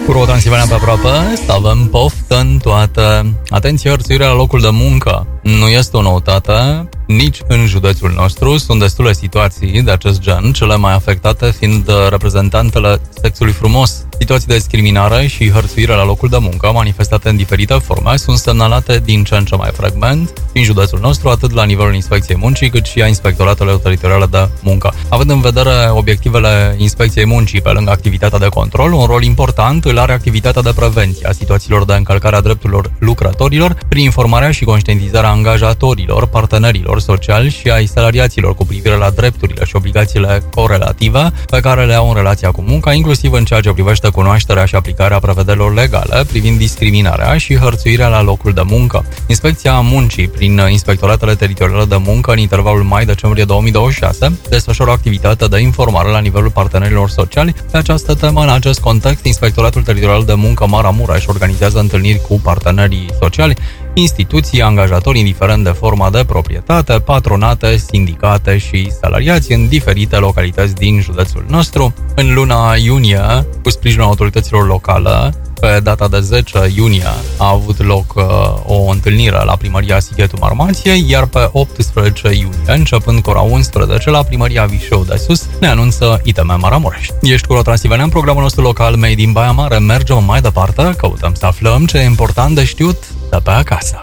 Cu Transilvania pe aproape, să avem poftă în toate. Atenție, hărțuirea la locul de muncă nu este o noutate, nici în județul nostru. Sunt destule situații de acest gen, cele mai afectate fiind reprezentantele sexului frumos. Situații de discriminare și hărțuire la locul de muncă, manifestate în diferite forme, sunt semnalate din ce în ce mai frecvent în județul nostru, atât la nivelul Inspecției Muncii, cât și a Inspectoratelor Teritoriale de Muncă. Având în vedere obiectivele Inspecției Muncii, pe lângă activitatea de control, un rol important îl are activitatea de prevenție a situațiilor de încălcare a drepturilor lucrătorilor, prin informarea și conștientizarea angajatorilor, partenerilor sociali și ai salariaților cu privire la drepturile și obligațiile corelative pe care le au în relația cu munca, inclusiv în ceea ce privește cunoașterea și aplicarea prevederilor legale privind discriminarea și hărțuirea la locul de muncă. Inspecția Muncii, prin Inspectoratele Teritoriale de Muncă, în intervalul mai-decembrie 2026, desfășoară o activitate de informare la nivelul partenerilor sociali pe această temă. În acest context, Inspectoratul Teritorial de Muncă Maramureș organizează întâlniri cu partenerii sociali, instituții, angajatori, indiferent de forma de proprietate, patronate, sindicate și salariați în diferite localități din județul nostru. În luna iunie, cu sprijinul autorităților locale, pe data de 10 iunie a avut loc o întâlnire la Primăria Sighetul Marmației, iar pe 18 iunie, începând cu ora 11, la Primăria Vișeu de Sus, ne anunță ITM Maramureș. Ești cu Transilvania în programul nostru local Made in Baia Mare. Mergem mai departe, căutăm să aflăm ce e important de știut de pe acasă.